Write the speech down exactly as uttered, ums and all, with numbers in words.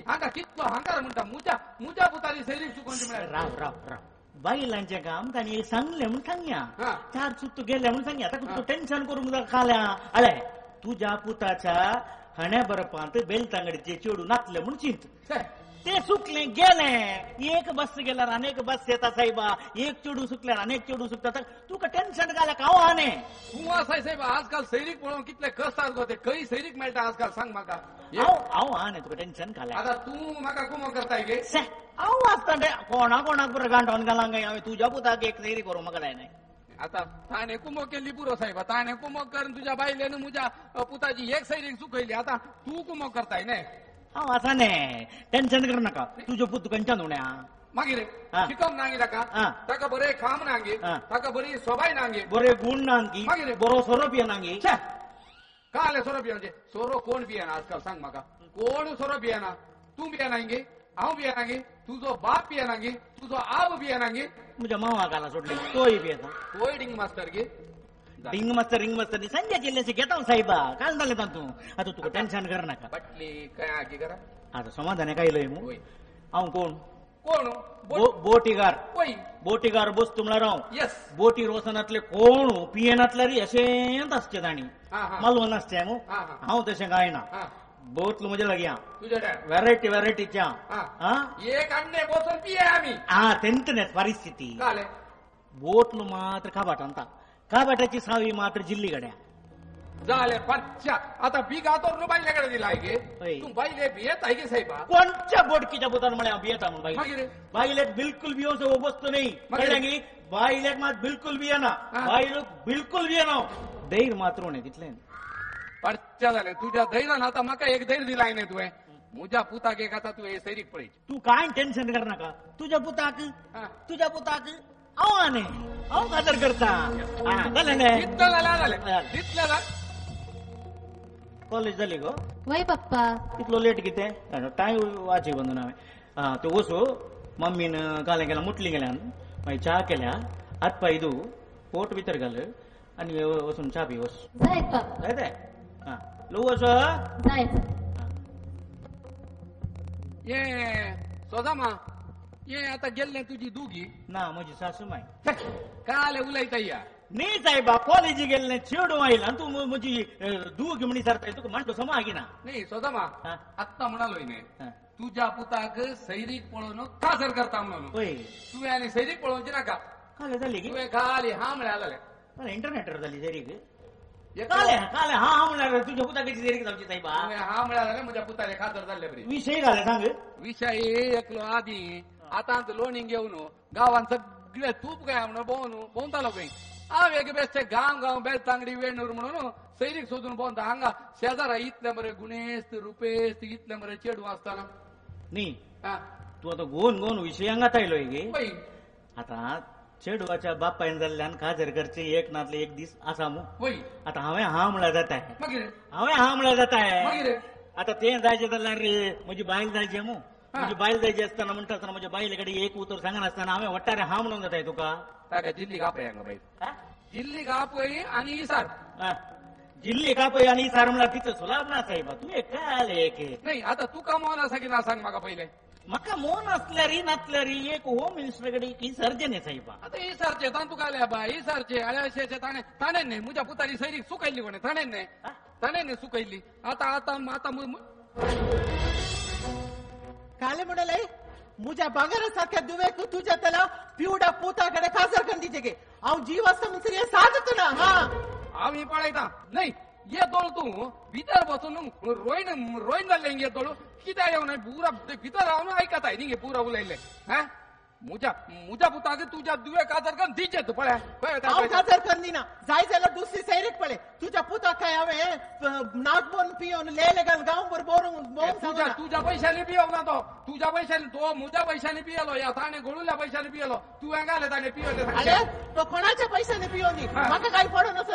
हांगा कितलो हांकार म्हणटा मुजा मुजा पुतारी सैरीक चुकोवची म्हळ्यार राव राव राव बायलांचे काम ताणी सांगले म्हणून सांगया चार सुत्त गेले म्हणून सांगया आता तू टेन्शन करून खाल्या अळे तुझ्या पुताच्या हण्या बरपांत बेलतांगडीचे चेडू नाचले म्हणून चिंत ते सुकले गेले एक बस गेल्यार अनेक बस येता साहेबा एक चेडू सुकल्यार अनेक चेडू सुकता तुका टेन्शन घाल्या काव आने तू आसाय साहेब आजकाल सैरीक पळोवन कितले कष्ट आसा गो ते खंय सैरीक मेळटा आजकाल सांग म्हाका हांव आने तुका टेन्शन घाल्या आता तू म्हाका कुमो करताय गे हांव आसता कोणा कोणाक बरं गांठोन घालांक हांवें तुझ्या पुताक एक सैरी करूं म्हाका जायना आता ताणे कुमो केली पुरो साहेब ताणे कुमो करून तुझ्या बायलेन म्हज्या पुताची एक सैरीक चुकयली आता तू कुमो करताय न्ही हांव आसा न्ही टेन्शन कर नाका तुजो पुत खंयच्यान उण्या मागीर शिकप नांगी ताका ताका बरे काम नांगी ताका बरी सोबाय नांगी बरे गुण नांगी मागीर बरो सोरो पिये नांगी काले सोरो पिये सोरो कोण पियेना आजकाल सांग म्हाका कोण सोरो पियेना तू पियेनांगी हांव पियेनांगी तुजो बाप पियेनांगी तुजो आब पियेनांगी म्हज्या मावा घाला सोडली तोय पियेता तोय डिंग मास्टर गे रिंग मास्तर रिंग मास्तर संजय जिल्ह्याचे घेता साहेबा काल जाले तू आता तुका टेन्शन कर नाका बटली काय आगी करा आता समाधान काय लय मग हांव कोण कोण बोटीगार बोटीगार बसतो म्हळ्यार हांव यस बोटी रोसनातले कोण पियेनातले अशेंच आसचे ताणी मालवण आसचे न्हू हांव तशें गायना बोटल म्हजे लागीं तुझ्या वेरायटी वेरायटीच्या एक अंडे बोसून पिये आमी हा तेंतनेच परिस्थिती बोटल मात्र काबाट अंता काबाटाची सावी मात्र जिल्ली गड्या झाले पच्च्या आता बिगातोर न्हू बायलेकडे दिला गे तू बायले भियेत आहे गे साहेबा कोणच्या बोटकीच्या बोतान म्हळ्यार भियेता म्हणून बाई बायलेक बिलकुल भियोस वस्तू नाही कळ्ळें गी बायलेक मात बिलकुल भियेना बायलेक बिलकुल भियेना धैर्य मात्र उणें तितलें पच्च्या जालें तुज्या धैर्यान आता म्हाका एक धैर्य दिलाय न्ही तुवें म्हज्या पुताक एक आता तुवें सैरीक पळयची तू कांय टेन्शन कर नाका तुज्या पुताक तुज्या पुताक हांव आने हांव खातर करता जालें न्ही तितलो जाल्यार जालें तितलें जाल्यार कॉलेज जाली गो वय पप्पा इतलो लेट कितें टायम वाची बंदून हांवें त्यो वसो मम्मीन कालें केलां मुटली गेल्यान मागीर च्या केल्या हात पाय धू पोट भितर घाल आनी वचून च्या पी वच जाय पप्पा जाय ते हां लो वचो जाय ये सोदामा ये आता गेल्ले तुजी दुगी ना म्हजी सासूमाय काले उलयता या न्ही साहेबा कॉलेजी गेल्ले चेडू आयला आनी तूं म्हजी दूग म्हणी सरताय तुका म्हणटो समा आगिना न्ही सोदामा आत्ता म्हणालोय न्ही तुझ्या पुताक सैरीक पळोवन खासर करता म्हणून पळय तुवें आनी सैरीक पळोवची नाका काले जाली गे तुवें खाली हा म्हळ्यार जालें इंटरनेटर जाली सैरीक काले काले हा हा म्हळ्यार तुज्या पुताकाची सैरीक जावची साहेबा हा म्हळ्यार जालें म्हज्या पुताले खातर जाल्ले बरी विशय घाले सांग विशय एकलो आदी आतां लोणींग घेवन गांवान सगळे तूप काय म्हणून भोंवन भोंवतालो खंय हांव एक बेश्टे गांव गांव बेलतांगडी वेणूर म्हणून सैरीक सोदून भोंवता हांगा शेजारा इतले बरे गुणेस्त रुपेस्त इतले बरे चेडू आसताना न्ही तूं आतां गोवन गोवन विशयांगात आयलोय गे आतां चेडवाच्या बापायन जाल्ल्यान काजर करचे एक नातले एक दीस आसा मू आतां हांवें हा म्हळ्यार जाताय हांवें हा म्हळ्यार जाताय आतां तें जायचें जाल्यार म्हजी बायल जायचें मू म्हजी बायल जायची आसतना म्हणटा आसतना म्हज्या बायले कडेन एक उतर सांगनासतना हांवें वट्टारे हा म्हणून जाताय तुका ताका जिल्ली कापय हांगा बायल जिल्ली कापय आनी इसार जिल्ली कापय आनी इसार म्हळ्यार तिचो सुलाभ ना साहेबा तूं एक काय एक न्ही आतां तुका मोन आसा की ना सांग म्हाका पयलें म्हाका मोन आसल्यारी नासल्यारी एक होम मिनिस्टर कडेन एक इसारचें न्ही साहेबा आतां इसारचें ताण तुका आल्या बाय इसारचें अशें ताणें ताणें न्ही म्हज्या पुतारी सैरीक सुकयल्ली कोणें ताणें न्ही ताणें न्ही सुकयल्ली आतां आतां आतां काले म्हणले मुझ्या बागारासारख्या दुवेक तुझ्या त्याला पिवडा पोताकडे खासर कंदीचे गे हांव जीव आसता म्हणसर हे साधत ना हा आमी पळयता न्ही येतोळ तूं भितर बसून रोयन रोयन जाल्ले येतोळ कित्याक येवना पुरा भितर रावन आयकताय न्ही पुरा उलयल्ले हा मुझ्या मुझ्या पुताक तुझ्या दुवे काजर करून दिजेत पळय हांव काजर करदिना जाय जाल्यार दुसरी सैरीक पळय तुझ्या पुताक काय हांवें नाक बोन पियोन लेले घाल गांवभर बोरूंक तुझ्या तुझ्या पैशांनी पियोंक ना तो तुझ्या पैशांनी तो म्हज्या पैशांनी पियलो या ताणें गळुल्या पैशांनी पियलो तुवें घाले ताणें पियले अरे तो कोणाच्या पैशांनी पियोनी म्हाका काय पडो नसो